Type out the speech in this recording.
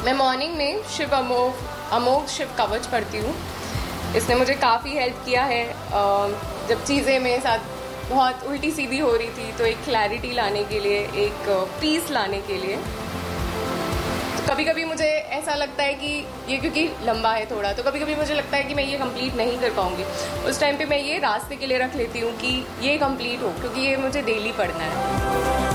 मैं मॉर्निंग में शिव अमोघ शिव कवच पढ़ती हूँ। इसने मुझे काफ़ी हेल्प किया है। जब चीज़ें मेरे साथ बहुत उल्टी सीधी हो रही थी तो एक क्लैरिटी लाने के लिए, एक पीस लाने के लिए। तो कभी कभी मुझे ऐसा लगता है कि ये क्योंकि लंबा है थोड़ा, तो कभी कभी मुझे लगता है कि मैं ये कंप्लीट नहीं कर पाऊँगी। उस टाइम पे मैं ये रास्ते के लिए रख लेती हूँ कि ये कंप्लीट हो, क्योंकि ये मुझे डेली पढ़ना है।